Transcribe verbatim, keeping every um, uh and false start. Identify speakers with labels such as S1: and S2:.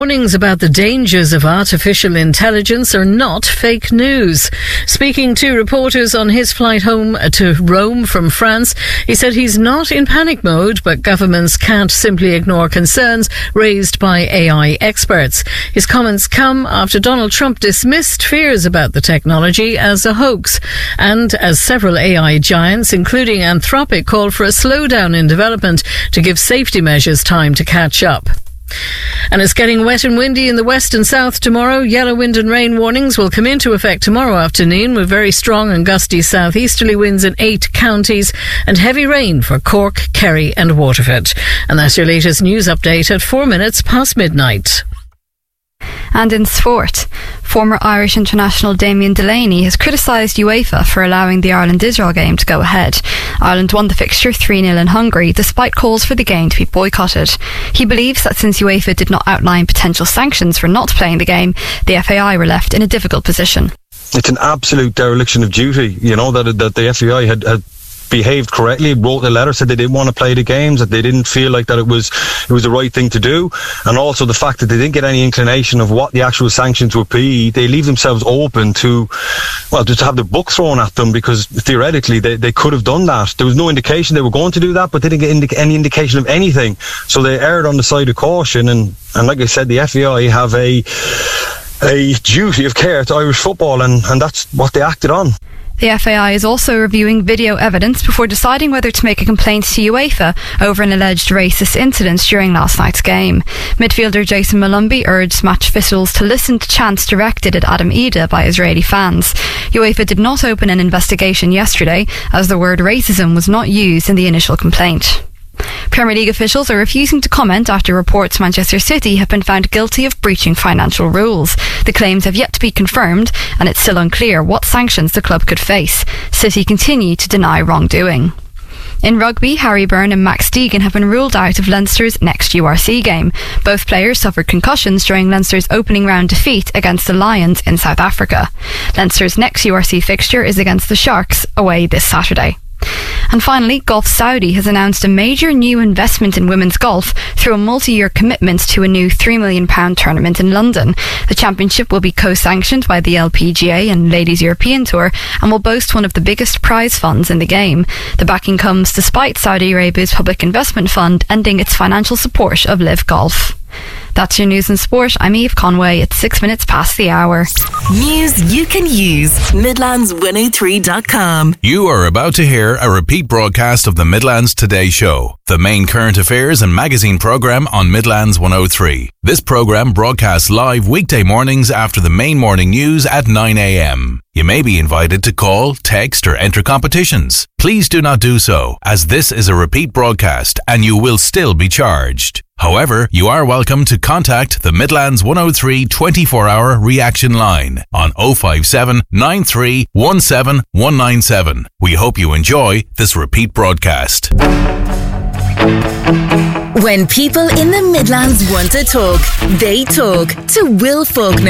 S1: Warnings about the dangers of artificial intelligence are not fake news. Speaking to reporters on his flight home to Rome from France, he said he's not in panic mode, but governments can't simply ignore concerns raised by A I experts. His comments come after Donald Trump dismissed fears about the technology as a hoax, and as several A I giants, including Anthropic, called for a slowdown in development to give safety measures time to catch up. And it's getting wet and windy in the west and south tomorrow. Yellow wind and rain warnings will come into effect tomorrow afternoon with very strong and gusty southeasterly winds in eight counties and heavy rain for Cork, Kerry and Waterford. And that's your latest news update at four minutes past midnight.
S2: And in sport, former Irish international Damien Delaney has criticised UEFA for allowing the Ireland-Israel game to go ahead. Ireland won the fixture three nil in Hungary, despite calls for the game to be boycotted. He believes that since UEFA did not outline potential sanctions for not playing the game, the F A I were left in a difficult position.
S3: It's an absolute dereliction of duty, you know, that that the F A I had, had behaved correctly, wrote a letter, said they didn't want to play the games, that they didn't feel like that it was it was the right thing to do, and also the fact that they didn't get any inclination of what the actual sanctions would be. They leave themselves open to, well, just to have the book thrown at them, because theoretically they, they could have done that. There was no indication they were going to do that, but they didn't get indi- any indication of anything, so they erred on the side of caution. And, and like I said, the F A I have a a duty of care to Irish football, and, and that's what they acted on.
S2: The F A I is also reviewing video evidence before deciding whether to make a complaint to UEFA over an alleged racist incident during last night's game. Midfielder Jason Molumby urged match officials to listen to chants directed at Adam Ida by Israeli fans. UEFA did not open an investigation yesterday, as the word racism was not used in the initial complaint. Premier League officials are refusing to comment after reports Manchester City have been found guilty of breaching financial rules. The claims have yet to be confirmed, and it's still unclear what sanctions the club could face. City continue to deny wrongdoing. In rugby, Harry Byrne and Max Deegan have been ruled out of Leinster's next U R C game. Both players suffered concussions during Leinster's opening round defeat against the Lions in South Africa. Leinster's next U R C fixture is against the Sharks away this Saturday. And finally, Golf Saudi has announced a major new investment in women's golf through a multi-year commitment to a new three million pounds tournament in London. The championship will be co-sanctioned by the L P G A and Ladies European Tour and will boast one of the biggest prize funds in the game. The backing comes despite Saudi Arabia's public investment fund ending its financial support of Live Golf. That's your news and sport. I'm Eve Conway. It's six minutes past the hour.
S4: News you can use. Midlands one oh three dot com.
S5: You are about to hear a repeat broadcast of the Midlands Today Show, the main current affairs and magazine programme on Midlands one oh three. This programme broadcasts live weekday mornings after the main morning news at nine a.m. You may be invited to call, text or enter competitions. Please do not do so, as this is a repeat broadcast and you will still be charged. However, you are welcome to contact the Midlands one oh three twenty-four hour reaction line on oh five seven, nine three one seven, one nine seven. We hope you enjoy this repeat broadcast.
S4: When people in the Midlands want to talk, they talk to Will Faulkner.